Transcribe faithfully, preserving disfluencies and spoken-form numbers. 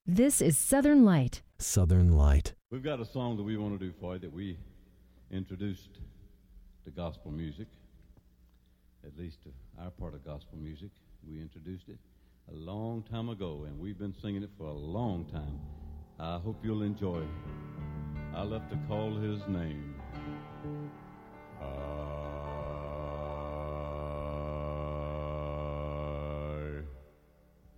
This is Southern Light. Southern Light. We've got a song that we want to do for you that we introduced to gospel music, at least to our part of gospel music. We introduced it a long time ago, and we've been singing it for a long time. I hope you'll enjoy it. I love to call his name.